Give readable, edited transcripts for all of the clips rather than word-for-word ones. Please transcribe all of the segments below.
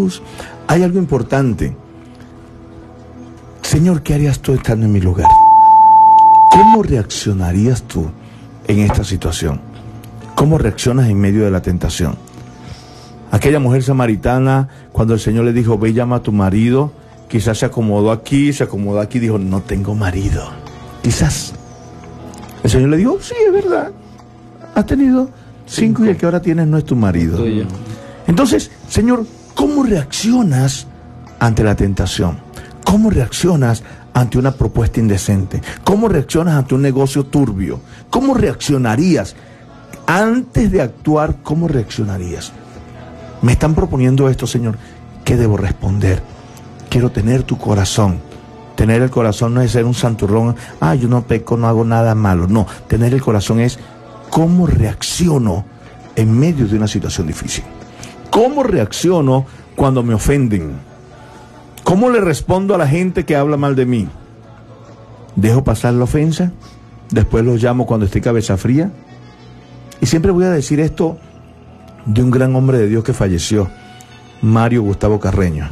Jesús. Hay algo importante. Señor, ¿qué harías tú estando en mi lugar? ¿Cómo reaccionarías tú en esta situación? ¿Cómo reaccionas en medio de la tentación? Aquella mujer samaritana, cuando el Señor le dijo, ve y llama a tu marido, quizás se acomodó aquí, dijo, no tengo marido. Quizás. El Señor le dijo, sí, es verdad, has tenido 5 y el que ahora tienes no es tu marido. Entonces, Señor, ¿cómo reaccionas ante la tentación? ¿Cómo reaccionas ante una propuesta indecente? ¿Cómo reaccionas ante un negocio turbio? ¿Cómo reaccionarías? Antes de actuar, ¿cómo reaccionarías? Me están proponiendo esto, Señor. ¿Qué debo responder? Quiero tener tu corazón. Tener el corazón no es ser un santurrón. Yo no peco, no hago nada malo. No, tener el corazón es cómo reacciono en medio de una situación difícil. ¿Cómo reacciono cuando me ofenden? ¿Cómo le respondo a la gente que habla mal de mí? ¿Dejo pasar la ofensa? ¿Después los llamo cuando estoy cabeza fría? Y siempre voy a decir esto de un gran hombre de Dios que falleció, Mario Gustavo Carreño,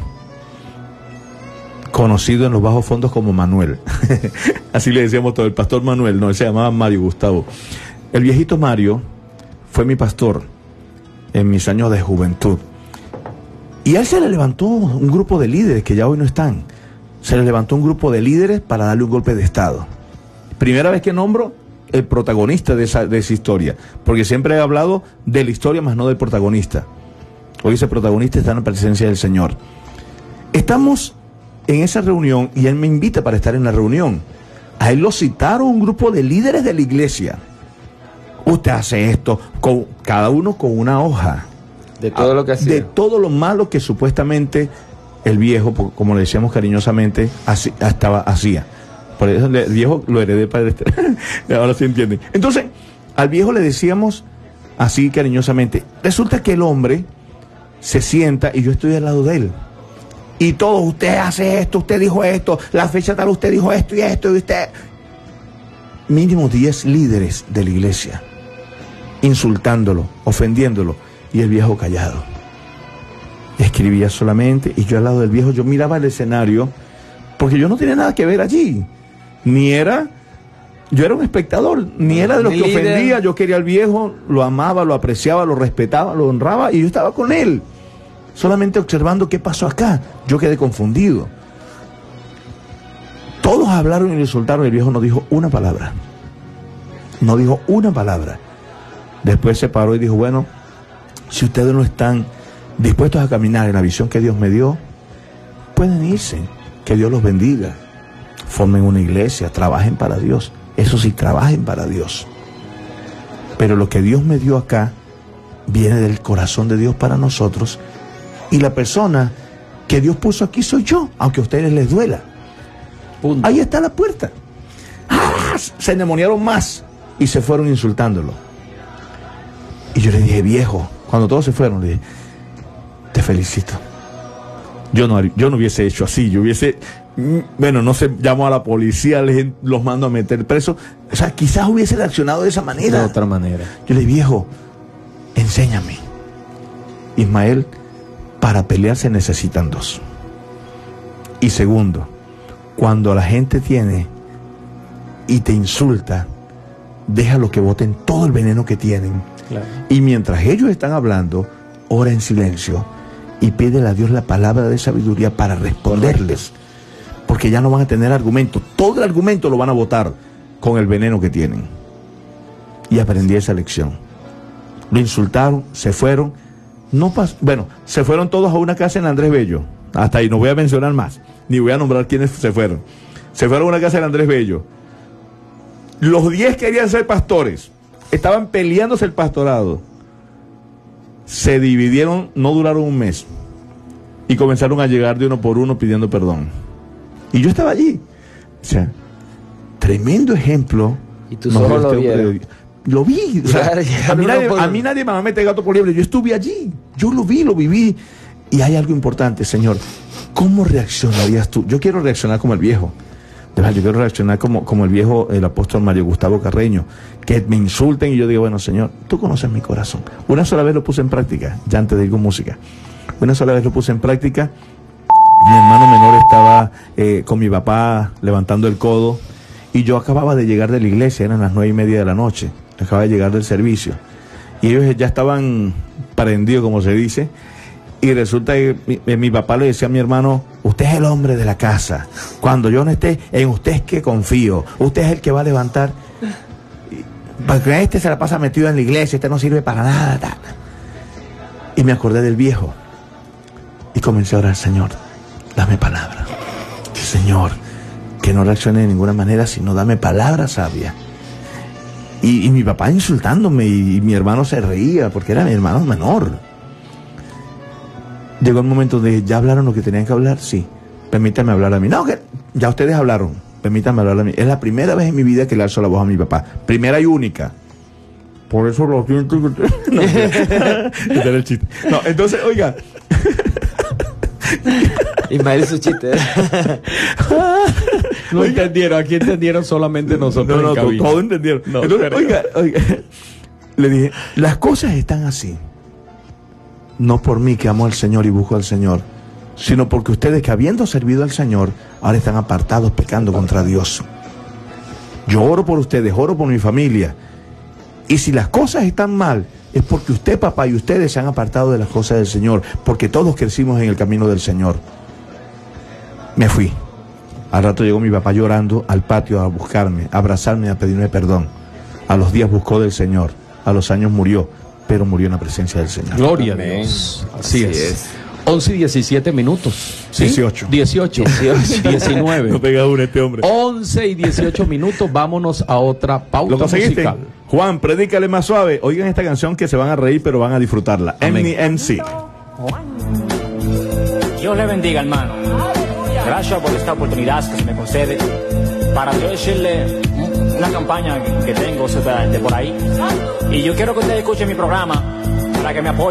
conocido en los bajos fondos como Manuel. Así le decíamos todo, el pastor Manuel, no, él se llamaba Mario Gustavo. El viejito Mario fue mi pastor en mis años de juventud. Y a él se le levantó un grupo de líderes que ya hoy no están. Se le levantó un grupo de líderes para darle un golpe de estado. Primera vez que nombro el protagonista de esa historia, porque siempre he hablado de la historia, más no del protagonista. Hoy ese protagonista está en la presencia del Señor. Estamos en esa reunión y él me invita para estar en la reunión. A él lo citaron un grupo de líderes de la iglesia. Usted hace esto, cada uno con una hoja. De todo lo que hacía. De todo lo malo que supuestamente el viejo, como le decíamos cariñosamente, hacía. Por eso el viejo lo heredé para ahora sí entienden. Entonces, al viejo le decíamos así cariñosamente. Resulta que el hombre se sienta y yo estoy al lado de él. Y todo, usted hace esto, usted dijo esto, la fecha tal, usted dijo esto y esto, y usted... Mínimo 10 líderes de la iglesia, insultándolo, ofendiéndolo, y el viejo callado. Escribía solamente, y yo al lado del viejo, yo miraba el escenario, porque yo no tenía nada que ver allí. Yo era un espectador, ni era de los que ofendía. Yo quería al viejo, lo amaba, lo apreciaba, lo respetaba, lo honraba, y yo estaba con él, solamente observando qué pasó acá. Yo quedé confundido. Todos hablaron y le insultaron, el viejo no dijo una palabra. No dijo una palabra. Después se paró y dijo, bueno, si ustedes no están dispuestos a caminar en la visión que Dios me dio, pueden irse, que Dios los bendiga. Formen una iglesia, trabajen para Dios. Eso sí, trabajen para Dios. Pero lo que Dios me dio acá viene del corazón de Dios para nosotros, y la persona que Dios puso aquí soy yo, aunque a ustedes les duela. Punto. Ahí está la puerta. Se endemoniaron más y se fueron insultándolo. Y yo le dije, viejo, cuando todos se fueron, le dije, te felicito. Yo no hubiese hecho así, yo hubiese, no sé, llamo a la policía, los mando a meter presos. O sea, quizás hubiese reaccionado de esa manera. De otra manera. Yo le dije, viejo, enséñame. Ismael, para pelear se necesitan dos. Y segundo, cuando la gente tiene y te insulta, déjalo que boten todo el veneno que tienen. Claro. Y mientras ellos están hablando, ora en silencio y pídele a Dios la palabra de sabiduría para responderles. Porque ya no van a tener argumento. Todo el argumento lo van a botar con el veneno que tienen. Y aprendí esa lección. Lo insultaron, se fueron. Se fueron todos a una casa en Andrés Bello. Hasta ahí no voy a mencionar más, ni voy a nombrar quiénes se fueron. Se fueron a una casa en Andrés Bello. Los 10 querían ser pastores. Estaban peleándose el pastorado. Se dividieron, no duraron un mes. Y comenzaron a llegar de uno por uno pidiendo perdón. Y yo estaba allí. O sea, tremendo ejemplo. Y tú solo lo vieron. Lo vi. O sea, a mí nadie me va a meter gato por liebre. Yo estuve allí. Yo lo vi, lo viví. Y hay algo importante, Señor. ¿Cómo reaccionarías tú? Yo quiero reaccionar como el viejo. De verdad, yo quiero reaccionar como el viejo, el apóstol Mario Gustavo Carreño. Que me insulten y yo digo, bueno, Señor, tú conoces mi corazón. Una sola vez lo puse en práctica, ya antes de ir con música. Una sola vez lo puse en práctica. Mi hermano menor estaba con mi papá levantando el codo y yo acababa de llegar de la iglesia, eran las 9:30 de la noche, acababa de llegar del servicio y ellos ya estaban prendidos, como se dice, y resulta que mi papá le decía a mi hermano: usted es el hombre de la casa, cuando yo no esté, en usted es que confío, usted es el que va a levantar, porque este se la pasa metido en la iglesia, este no sirve para nada, tal. Y me acordé del viejo y comencé a orar: Señor, dame palabra. Señor, que no reaccione de ninguna manera, sino dame palabra sabia. Y mi papá insultándome y mi hermano se reía porque era mi hermano menor. Llegó el momento de: ¿ya hablaron lo que tenían que hablar? Sí. Permítame hablar a mí. No, que ya ustedes hablaron. Permítame hablar a mí. Es la primera vez en mi vida que le alzo la voz a mi papá. Primera y única. Por eso lo siento. No, ese era el chiste. No, entonces, oiga. Ismael, su chiste. No entendieron, aquí entendieron solamente nosotros. No, todo entendieron. No, entonces, oiga, le dije: las cosas están así, no por mí que amo al Señor y busco al Señor, sino porque ustedes, que habiendo servido al Señor, ahora están apartados pecando contra Dios. Yo oro por ustedes, oro por mi familia, y si las cosas están mal, es porque usted, papá, y ustedes se han apartado de las cosas del Señor, porque todos crecimos en el camino del Señor. Me fui. Al rato llegó mi papá llorando al patio a buscarme, a abrazarme, a pedirme perdón. A los días buscó del Señor, a los años murió, pero murió en la presencia del Señor. Gloria a Dios. Así es. 11 y 17 minutos. ¿Sí? 18. 19. No pega uno este hombre. 11 y 18 minutos. Vámonos a otra pauta ¿Lo conseguiste? musical. Juan, predícale más suave. Oigan esta canción que se van a reír, pero van a disfrutarla. MC. Dios le bendiga, hermano. Gracias por esta oportunidad que se me concede para yo decirle una campaña que tengo de por ahí. Y yo quiero que ustedes escuchen mi programa para que me apoyen.